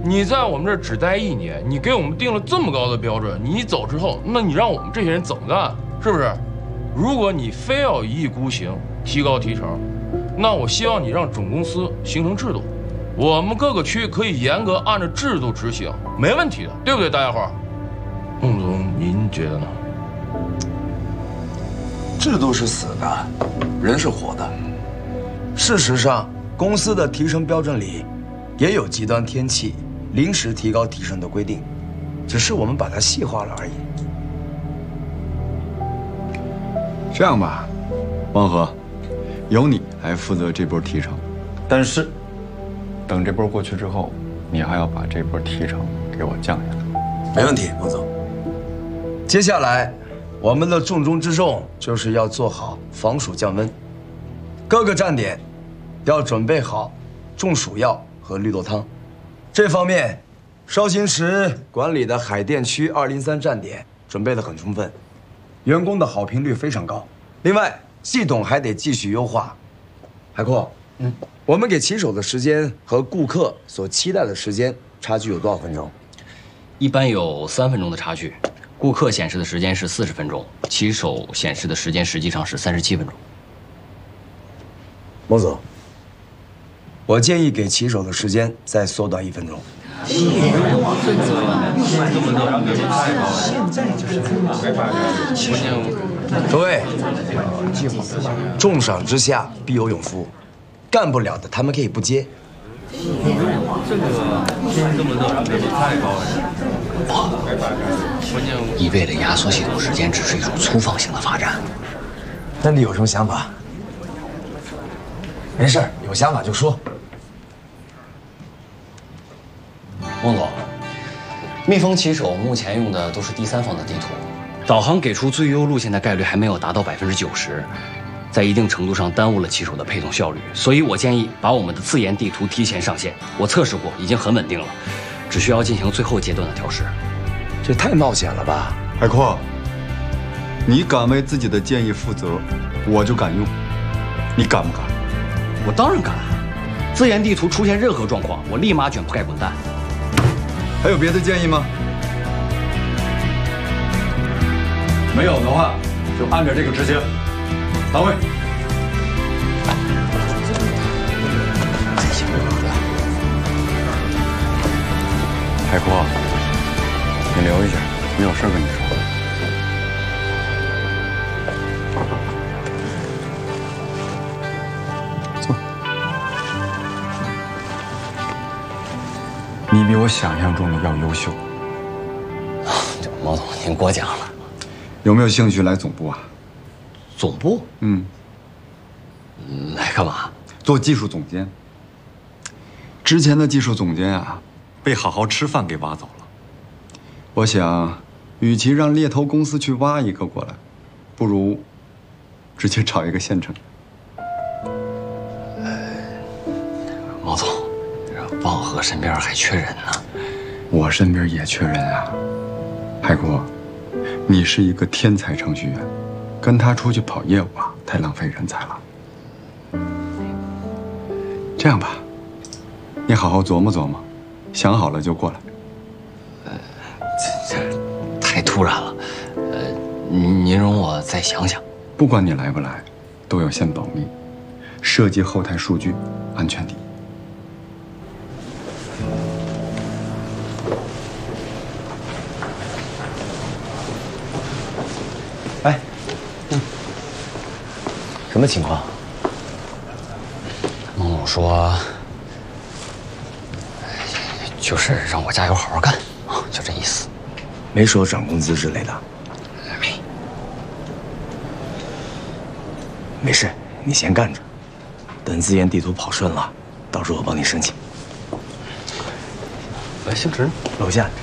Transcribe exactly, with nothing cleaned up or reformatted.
你在我们这儿只待一年，你给我们定了这么高的标准，你走之后，那你让我们这些人怎么干？是不是？如果你非要一意孤行，提高提成，那我希望你让总公司形成制度，我们各个区可以严格按照制度执行，没问题的，对不对，大家伙？孟总，您觉得呢？ 制度是死的，人是活的。事实上，公司的提成标准里也有极端天气临时提高提成的规定，只是我们把它细化了而已。 这样吧，汪和，由你来负责这波提成，但是等这波过去之后，你还要把这波提成给我降下来。 没问题，孟总。接下来，我们的重中之重就是要做好防暑降温，各个站点要准备好中暑药和绿豆汤。这方面，绍兴市管理的海淀区二零三站点准备得很充分，员工的好评率非常高。另外，系统还得继续优化。海阔，嗯，我们给骑手的时间和顾客所期待的时间差距有多少分钟？ 一般有三分钟的差距。顾客显示的时间是四十分钟，骑手显示的时间实际上是三十七分钟。 孟总，我建议给骑手的时间再缩短一分钟。各位，重赏之下必有勇夫，干不了的他们可以不接。 这个天这么热，温度太高了。 一味的压缩系统时间只是一种粗放型的发展。 那你有什么想法？没事儿，有想法就说。 孟总，蜜蜂骑手目前用的都是第三方的地图，导航给出最优路线的概率还没有达到百分之九十，在一定程度上耽误了骑手的配送效率。所以我建议把我们的自研地图提前上线。我测试过，已经很稳定了，只需要进行最后阶段的调试。 这太冒险了吧， 海阔，你敢为自己的建议负责，我就敢用，你敢不敢？ 我当然敢。自研地图出现任何状况，我立马卷铺盖滚蛋。 还有别的建议吗？没有的话，就按照这个执行。到位。海阔，你留一下，你有事跟你说。坐。你比我想象中的要优秀。 毛总，您过奖了。 有没有兴趣来总部啊？ 总部？ 嗯。 来干嘛？ 做技术总监。之前的技术总监啊，被好好吃饭给挖走了。我想，与其让猎头公司去挖一个过来，不如直接找一个现成。 呃，毛总，望和身边还缺人呢。 我身边也缺人啊。海国，你是一个天才程序员，跟他出去跑业务啊，太浪费人才了。这样吧，你好好琢磨琢磨，想好了就过来。 呃，这这太突然了，呃，您您容我再想想。 不管你来不来，都要先保密，涉及后台数据，安全第一。 哎，嗯，什么情况？ 孟总说，就是让我加油好好干，就这意思。 没说涨工资之类的。 没。 没事，你先干着，等自研地图跑顺了，到时候我帮你申请。 呃，姓池， 楼下。